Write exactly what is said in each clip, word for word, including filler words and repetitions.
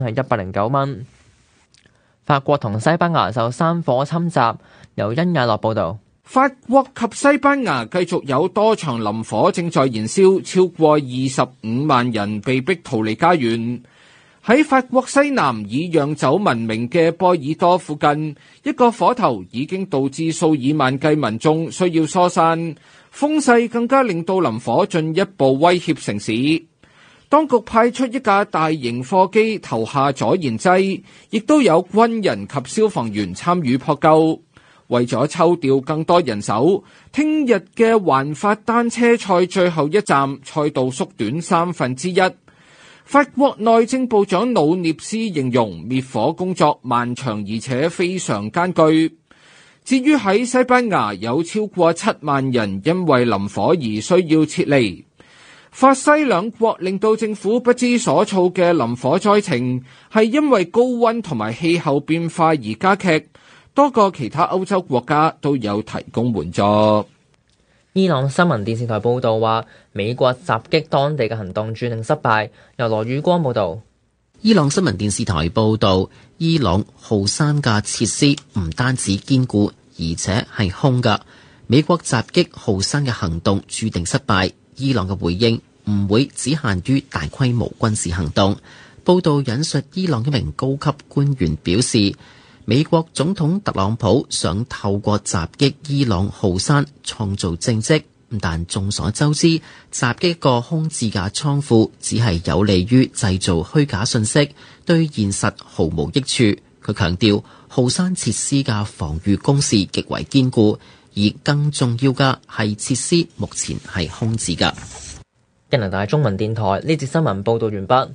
係一百零九蚊。法國同西班牙受山火侵襲，由殷亞樂報導。 法國及西班牙繼續有多場林火正在燃燒，超過二十五萬人被逼逃離家園。喺法國西南以釀酒聞名嘅波爾多附近，一個火頭已經導致數以萬計民眾需要疏散，風勢更加令到林火進一步威脅城市。當局派出一架大型貨機投下阻燃劑，亦都有軍人及消防員參與撲救。為咗抽調更多人手，聽日嘅環法單車賽最後一站賽道縮短三分之一。法國內政部長魯涅斯形容滅火工作漫長而且非常艱巨。至於喺西班牙，有超過七萬人因為林火而需要撤離。法西兩國令到政府不知所措嘅林火災情係因為高溫同埋氣候變化而加劇。多個其他歐洲國家都有提供援助。 伊朗新聞電視台報導話，美國襲擊當地嘅行動注定失敗。由羅宇光報導。 伊朗新聞電視台報導，伊朗浩山嘅設施唔單止堅固，而且係空㗎。美國襲擊浩山嘅行動注定失敗。伊朗嘅回應唔會只限於大規模軍事行動。報導引述伊朗一名高級官員表示，美國總統特朗普想透過襲擊伊朗浩山創造政績，但眾所周知，襲擊一個空置嘅倉庫只係有利於製造虛假信息，對現實毫無益處。佢強調，浩山設施嘅防禦工事極為堅固，而更重要嘅係設施目前係空置嘅。 加拿大中文電台呢節新聞報導完畢。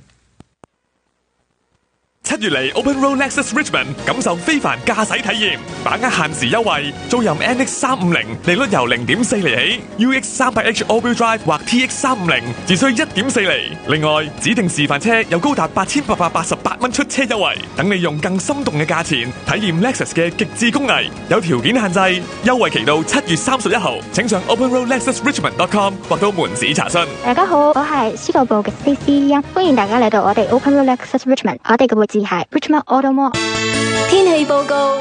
七月嚟 Open Road Lexus Richmond 感受非凡駕駛體驗，把握限時優惠，租任 N X 三五零，利率由零點四厘起 ，U X 三百 H All-Wheel Drive 或 T X 三五零，只需一點四厘。另外，指定示範車有高達八千八百八十八蚊出車優惠，等你用更心動嘅價錢體驗 Lexus 嘅極致工藝。有條件限制，優惠期到七月三十一號，請上 Open Road Lexus Richmond dot com 或到門市查詢。 大家好，我係司徒部嘅 C C 啊，歡迎大家嚟到我哋 Open Road Lexus Richmond， 我哋嘅位置係 Richmond Auto Mall。天氣報告。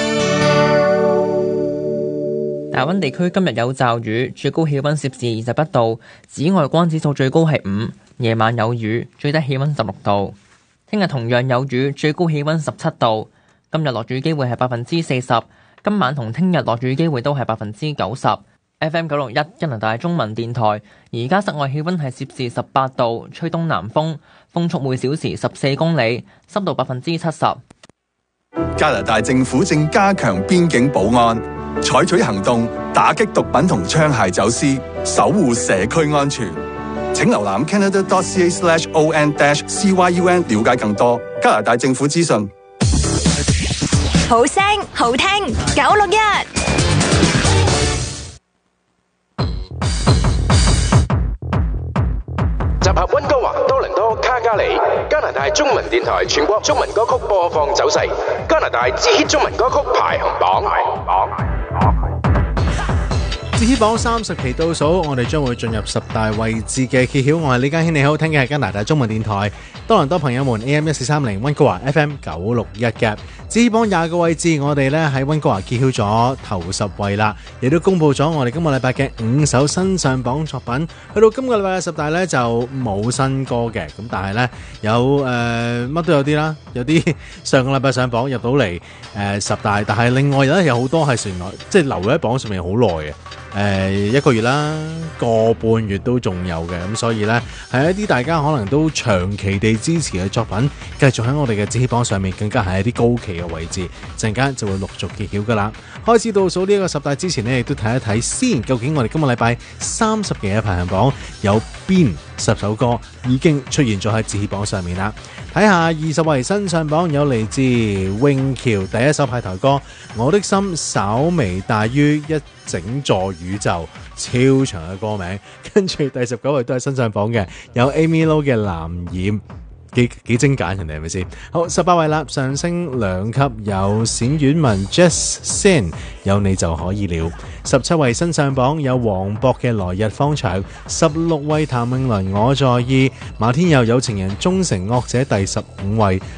大溫地區今日有驟雨，最高氣溫攝氏二十一度，紫外光指數最高係五，夜晚有雨，最低氣溫十六度。聽日同樣有雨，最高氣溫十七度。今日落雨機會係百分之四十，今晚同聽日落雨機會都係百分之九十。F M 九六一加拿大中文電台，而家室外氣溫係攝氏十八度，吹東南風，風速每小時十四公里，濕度百分之七十。 加拿大政府正加強邊境保安，採取行動打擊毒品同槍械走私，守護社區安全。請瀏覽 canada dot c a slash o n dash c y u n 了解更多加拿大政府資訊。 好聲好聽，九六一。 集合溫哥華、多倫多、卡加里，加拿大中文電台全國中文歌曲播放走勢，加拿大之 hit 中文歌曲排行榜。 之 hit 榜三十期倒數，我哋將會進入十大位置嘅揭曉。我係李嘉軒，你好，聽嘅係加拿大中文電台多倫多朋友們 A M 一四三零，溫哥華 F M 九六一嘅。之 hit 榜廿個位置，我哋咧喺溫哥華揭曉咗頭十位啦，亦都公布咗我哋今個禮拜嘅五首新上榜作品。去到今個禮拜嘅十大咧就冇新歌嘅，咁但係咧有誒乜、呃、都有啲啦，有啲上個禮拜上榜入到嚟誒、呃、十大，但係另外咧有好多係原來即係留喺榜上面好耐嘅。誒、呃、一個月啦，個半月都仲有嘅，咁所以呢，係一啲大家可能都長期地支持嘅作品，繼續喺我哋嘅支持榜上面，更加係一啲高企嘅位置，陣間就會陸續揭曉噶啦。開始倒數呢一個十大之前呢，亦都睇一睇先，究竟我哋今個禮拜三十期嘅排行榜有邊十首歌已經出現咗喺支持榜上面啦。睇下二十位新上榜有嚟自詠喬第一首派台歌《我的心稍微大於一整座宇宙》，超長嘅歌名。跟住第十九位都係新上榜嘅，有 Amy Lo 嘅藍染。 幾幾精簡人哋係咪先？好，十八位啦，上升兩級，有冼婉文 Just Sin 有你就可以了。十七位新上榜有黃渤嘅來日方長，十六位譚詠麟我在意，馬天佑有情人終成惡者第十五位，